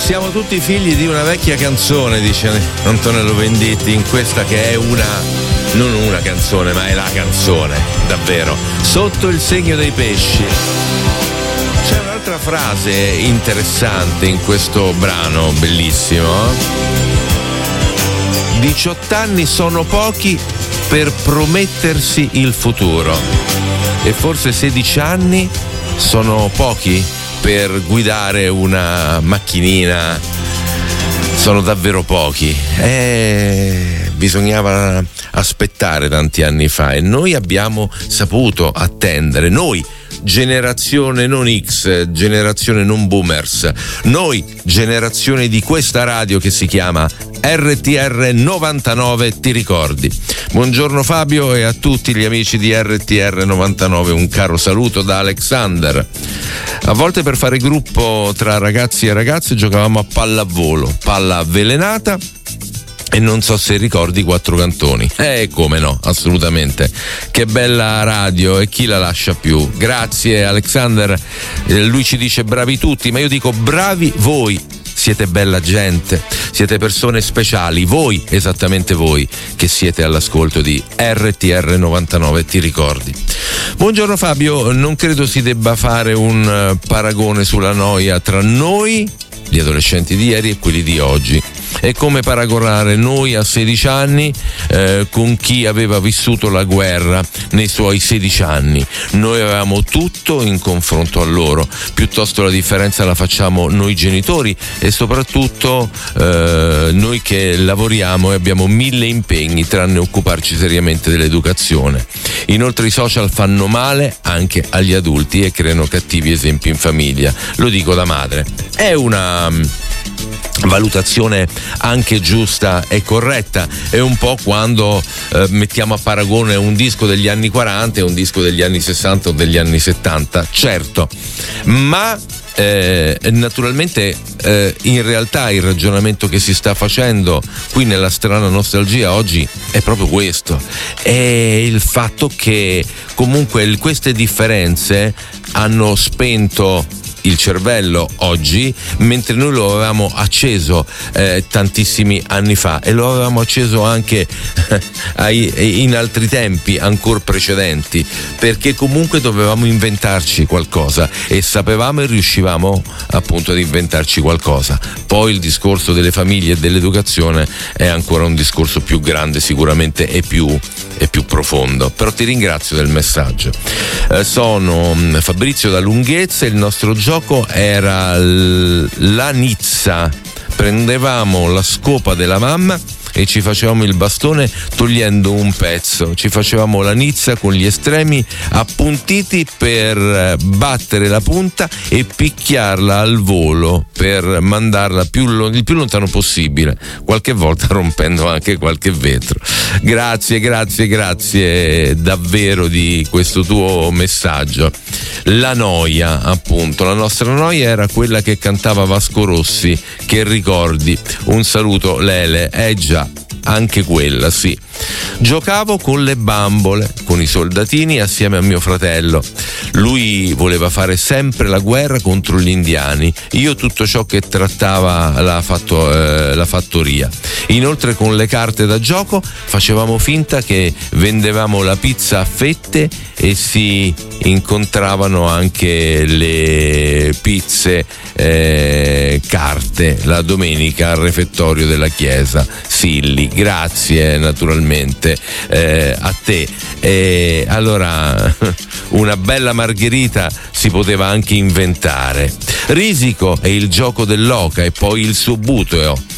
Siamo tutti figli di una vecchia canzone, dice Antonello Venditti, in questa che è non una canzone, ma è la canzone, davvero. Sotto il segno dei pesci. C'è un'altra frase interessante in questo brano, bellissimo. 18 anni sono pochi per promettersi il futuro, e forse 16 anni sono pochi per guidare una macchinina, sono davvero pochi. Bisognava aspettare tanti anni fa e noi abbiamo saputo attendere, noi generazione non X, generazione non boomers, noi generazione di questa radio che si chiama RTR 99, ti ricordi? Buongiorno Fabio, e a tutti gli amici di RTR 99 un caro saluto da Alexander. A volte per fare gruppo tra ragazzi e ragazze giocavamo a pallavolo, palla avvelenata, e non so se ricordi Quattro Cantoni. Come no, assolutamente. Che bella radio, e chi la lascia più? Grazie Alexander. Lui ci dice bravi tutti, ma io dico bravi voi. Siete bella gente, siete persone speciali, voi, esattamente voi, che siete all'ascolto di RTR 99, ti ricordi? Buongiorno Fabio, non credo si debba fare un paragone sulla noia tra noi, gli adolescenti di ieri, e quelli di oggi. È come paragonare noi a 16 anni con chi aveva vissuto la guerra nei suoi 16 anni. Noi avevamo tutto in confronto a loro, piuttosto la differenza la facciamo noi genitori e soprattutto noi che lavoriamo e abbiamo 1000 impegni tranne occuparci seriamente dell'educazione. Inoltre i social fanno male anche agli adulti e creano cattivi esempi in famiglia. Lo dico da madre. È una valutazione anche giusta e corretta. È un po' quando mettiamo a paragone un disco degli anni 40 e un disco degli anni 60 o degli anni 70, certo, ma naturalmente in realtà il ragionamento che si sta facendo qui nella strana nostalgia oggi è proprio questo, è il fatto che comunque queste differenze hanno spento il cervello oggi, mentre noi lo avevamo acceso tantissimi anni fa, e lo avevamo acceso anche in altri tempi ancora precedenti, perché comunque dovevamo inventarci qualcosa e sapevamo e riuscivamo appunto ad inventarci qualcosa. Poi il discorso delle famiglie e dell'educazione è ancora un discorso più grande sicuramente e più profondo, però ti ringrazio del messaggio. Sono Fabrizio da Lunghezza, il nostro gioco era la Nizza, prendevamo la scopa della mamma e ci facevamo il bastone togliendo un pezzo, ci facevamo la nizza con gli estremi appuntiti per battere la punta e picchiarla al volo per mandarla il più lontano possibile, qualche volta rompendo anche qualche vetro. Grazie davvero di questo tuo messaggio. La noia, appunto, la nostra noia era quella che cantava Vasco Rossi, che ricordi. Un saluto Lele, già, anche quella, sì. Giocavo con le bambole, con i soldatini assieme a mio fratello. Lui voleva fare sempre la guerra contro gli indiani, io tutto ciò che trattava la fattoria. Inoltre con le carte da gioco facevamo finta che vendevamo la pizza a fette e si incontravano anche le pizze carte la domenica al refettorio della chiesa. Silli, grazie naturalmente a te. Allora una bella margherita si poteva anche inventare. Risico è il gioco dell'oca e poi il suo buteo.